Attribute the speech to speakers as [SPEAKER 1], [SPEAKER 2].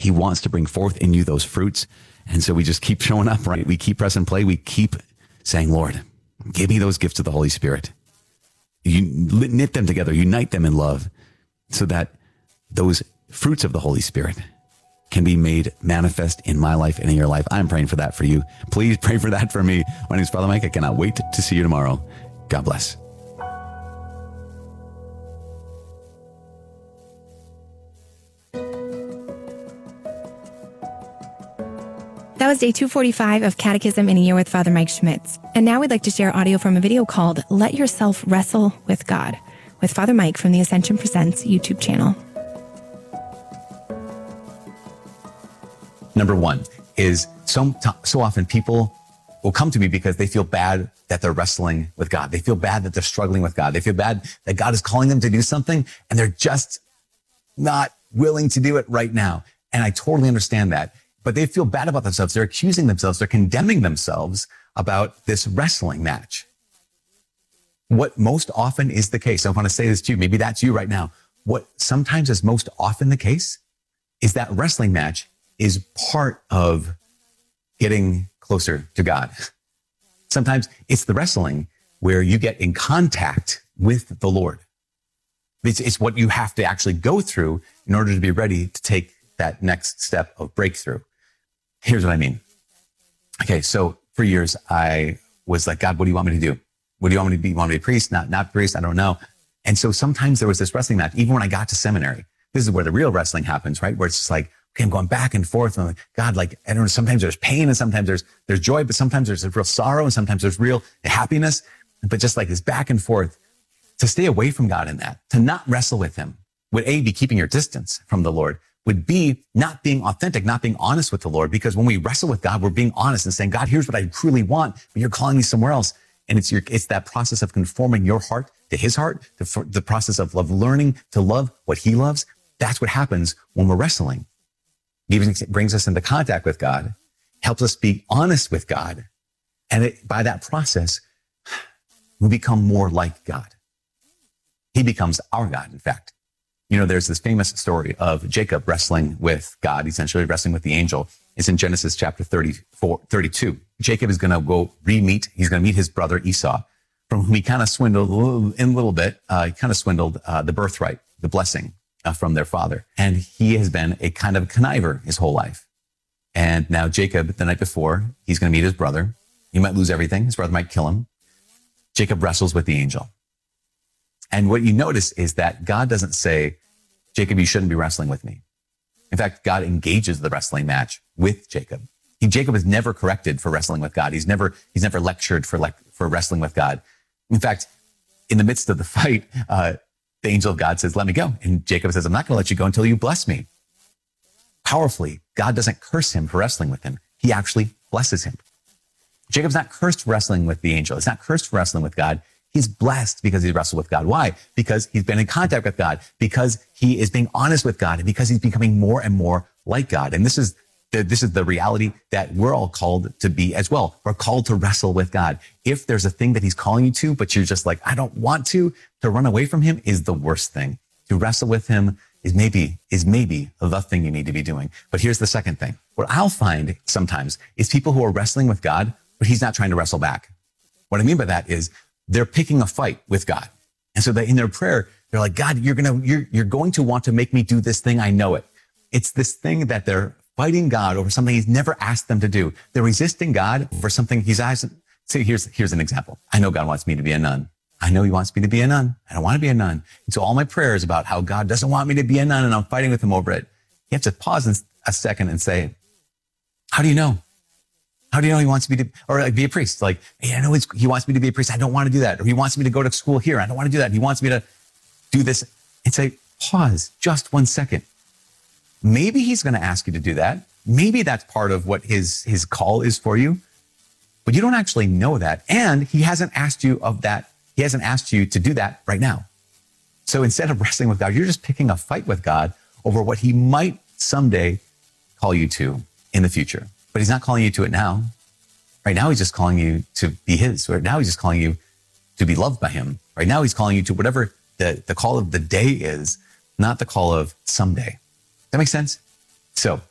[SPEAKER 1] He wants to bring forth in you those fruits. And so we just keep showing up, right? We keep press and play. We keep saying, Lord, give me those gifts of the Holy Spirit. You knit them together, unite them in love so that those fruits of the Holy Spirit can be made manifest in my life and in your life. I'm praying for that for you. Please pray for that for me. My name is Father Mike. I cannot wait to see you tomorrow. God bless.
[SPEAKER 2] That was day 245 of Catechism in a Year with Father Mike Schmitz. And now we'd like to share audio from a video called Let Yourself Wrestle with God with Father Mike from the Ascension Presents YouTube channel.
[SPEAKER 1] Number one is so often people will come to me because they feel bad that they're wrestling with God. They feel bad that they're struggling with God. They feel bad that God is calling them to do something and they're just not willing to do it right now. And I totally understand that. But they feel bad about themselves. They're accusing themselves. They're condemning themselves about this wrestling match. What most often is the case, I want to say this to you, maybe that's you right now. What sometimes is most often the case is that wrestling match is part of getting closer to God. Sometimes it's the wrestling where you get in contact with the Lord. It's what you have to actually go through in order to be ready to take that next step of breakthrough. Here's what I mean. Okay, so for years, I was like, God, what do you want me to do? What do you want me to be? You want me to be a priest? Not priest? I don't know. And so sometimes there was this wrestling match, even when I got to seminary. This is where the real wrestling happens, right? Where it's just like, okay, I'm going back and forth. And I'm like, God, like, I don't know, sometimes there's pain and sometimes there's joy, but sometimes there's a real sorrow and sometimes there's real happiness. But just like this back and forth, to stay away from God in that, to not wrestle with him, would A, be keeping your distance from the Lord, would be not being authentic, not being honest with the Lord. Because when we wrestle with God, we're being honest and saying, God, here's what I truly want, but you're calling me somewhere else. And it's that process of conforming your heart to his heart, the process of learning to love what he loves. That's what happens when we're wrestling. It brings us into contact with God, helps us be honest with God. And by that process, we become more like God. He becomes our God, in fact. You know, there's this famous story of Jacob wrestling with God, essentially wrestling with the angel. It's in Genesis chapter 32. Jacob is going to go he's going to meet his brother Esau, from whom he kind of swindled a little bit. He kind of swindled the birthright, the blessing from their father. And he has been a kind of conniver his whole life. And now Jacob, the night before, he's going to meet his brother. He might lose everything. His brother might kill him. Jacob wrestles with the angel. And what you notice is that God doesn't say, Jacob, you shouldn't be wrestling with me. In fact, God engages the wrestling match with Jacob. Jacob is never corrected for wrestling with God. He's never lectured for wrestling with God. In fact, in the midst of the fight, the angel of God says, let me go. And Jacob says, I'm not going to let you go until you bless me. Powerfully, God doesn't curse him for wrestling with him. He actually blesses him. Jacob's not cursed for wrestling with the angel. He's not cursed for wrestling with God. He's blessed because he wrestled with God. Why? Because he's been in contact with God, because he is being honest with God, and because he's becoming more and more like God. And this is the reality that we're all called to be as well. We're called to wrestle with God. If there's a thing that he's calling you to, but you're just like, I don't want to run away from him is the worst thing. To wrestle with him is maybe the thing you need to be doing. But here's the second thing. What I'll find sometimes is people who are wrestling with God, but he's not trying to wrestle back. What I mean by that is they're picking a fight with God. And so in their prayer, they're like, God, you're going to want to make me do this thing. I know it. It's this thing that they're fighting God over something he's never asked them to do. They're resisting God for something he's asked. So here's an example. I know God wants me to be a nun. I know he wants me to be a nun. I don't want to be a nun. And so all my prayers about how God doesn't want me to be a nun and I'm fighting with him over it. You have to pause a second and say, how do you know? How do you know he wants me to, be a priest? Like, hey, I know he wants me to be a priest. I don't want to do that. Or he wants me to go to school here. I don't want to do that. He wants me to do this. And say, pause just 1 second. Maybe he's going to ask you to do that. Maybe that's part of what his call is for you, but you don't actually know that. And he hasn't asked you of that. He hasn't asked you to do that right now. So instead of wrestling with God, you're just picking a fight with God over what he might someday call you to in the future. But he's not calling you to it now. Right now, he's just calling you to be his. Right now, he's just calling you to be loved by him. Right now, he's calling you to whatever the call of the day is, not the call of someday. That makes sense? So